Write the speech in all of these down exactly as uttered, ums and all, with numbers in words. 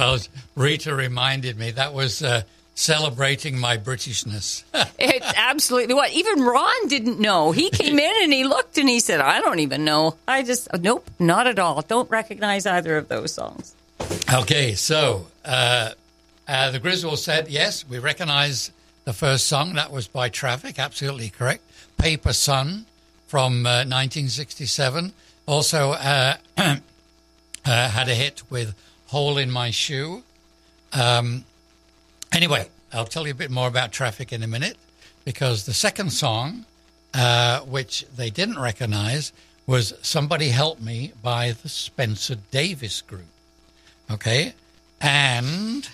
Well, Rita reminded me that was uh, celebrating my Britishness. It's absolutely what. Even Ron didn't know. He came in and he looked and he said, I don't even know. I just, nope, not at all. Don't recognize either of those songs. Okay, so uh, uh, the Griswold said, yes, we recognize the first song. That was by Traffic, absolutely correct. Paper Sun from uh, nineteen sixty-seven. Also uh, uh, had a hit with Hole in My Shoe. Um, anyway, I'll tell you a bit more about Traffic in a minute, because the second song, uh, which they didn't recognize, was Somebody Help Me by the Spencer Davis Group. Okay, and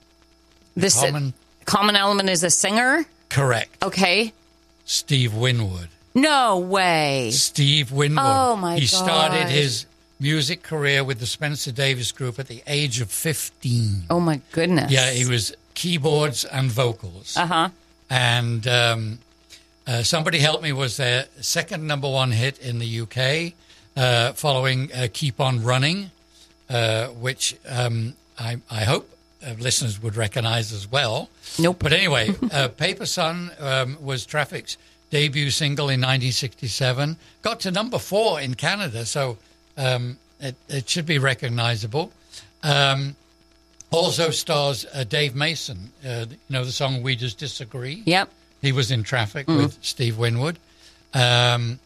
This common, common Element is a singer? Correct. Okay. Steve Winwood. No way. Steve Winwood. Oh, my He gosh. started his music career with the Spencer Davis Group at the age of fifteen. Oh, my goodness. Yeah, he was keyboards and vocals. Uh-huh. And um, uh, Somebody Help Me was their second number one hit in the U K, uh, following uh, Keep On Running, uh, which um, I, I hope uh, listeners would recognize as well. Nope. But anyway, uh, Paper Sun um, was Traffic's debut single in nineteen sixty-seven. Got to number four in Canada, so um, it, it should be recognizable. Um, also stars uh, Dave Mason, uh, you know, the song We Just Disagree. Yep. He was in Traffic Mm. with Steve Winwood. Um,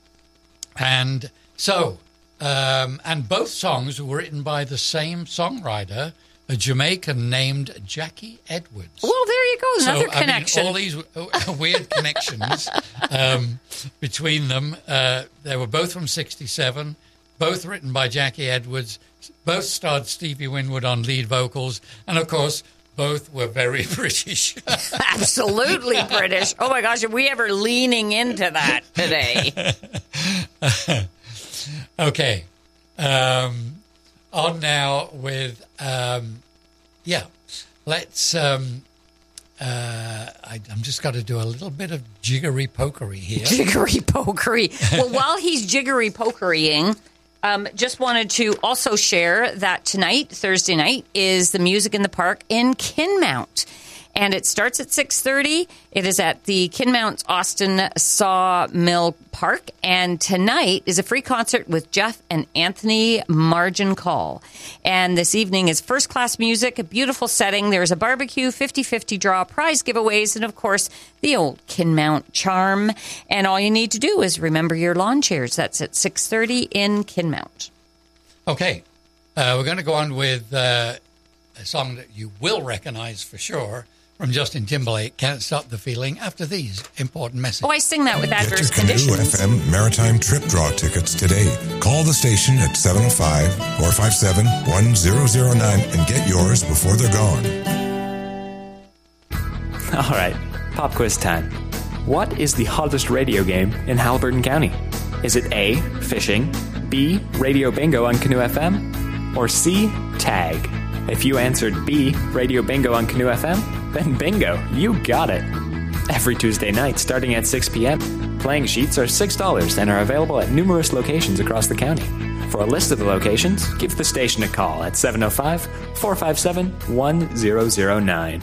and so, um, and both songs were written by the same songwriter, a Jamaican named Jackie Edwards. Well, there you go. Another so, connection. I mean, all these uh, weird connections um, between them. Uh, they were both from sixty-seven, both written by Jackie Edwards, both starred Stevie Winwood on lead vocals, and, of course, both were very British. Absolutely British. Oh, my gosh. Are we ever leaning into that today? Okay. Um, on now with, um, yeah, let's, um, uh, I, I'm just got to do a little bit of jiggery-pokery here. Jiggery-pokery. Well, while he's jiggery-pokerying, um, just wanted to also share that tonight, Thursday night, is the Music in the Park in Kinmount. And it starts at six thirty. It is at the Kinmount Austin Sawmill Park. And tonight is a free concert with Jeff and Anthony Margin-Call. And this evening is first-class music, a beautiful setting. There's a barbecue, fifty-fifty draw, prize giveaways, and, of course, the old Kinmount charm. And all you need to do is remember your lawn chairs. That's at six thirty in Kinmount. Okay. Uh, we're going to go on with uh, a song that you will recognize for sure, from Justin Timberlake, Can't Stop the Feeling, after these important messages. Oh, I sing that with Get adverse your Canoe conditions. F M Maritime Trip Draw tickets today. Call the station at seven oh five, four five seven, one zero zero nine and get yours before they're gone. All right, pop quiz time. What is the hottest radio game in Haliburton County? Is it A, fishing, B, radio bingo on Canoe F M, or C, tag? If you answered B, radio bingo on Canoe F M, then bingo, you got it. Every Tuesday night, starting at six p.m., playing sheets are six dollars and are available at numerous locations across the county. For a list of the locations, give the station a call at seven oh five, four five seven, one zero zero nine.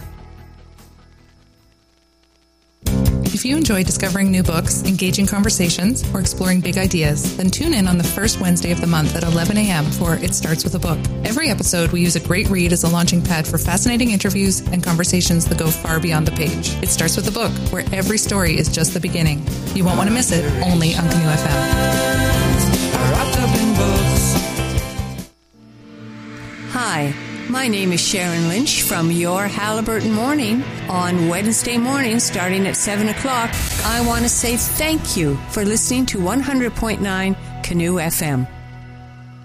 If you enjoy discovering new books, engaging conversations, or exploring big ideas, then tune in on the first Wednesday of the month at eleven a.m. for It Starts With a Book. Every episode, we use a great read as a launching pad for fascinating interviews and conversations that go far beyond the page. It Starts With a Book, where every story is just the beginning. You won't want to miss it, only on Canoe F M. Hi, my name is Sharon Lynch from Your Haliburton Morning. On Wednesday morning, starting at seven o'clock, I want to say thank you for listening to one hundred point nine Canoe F M.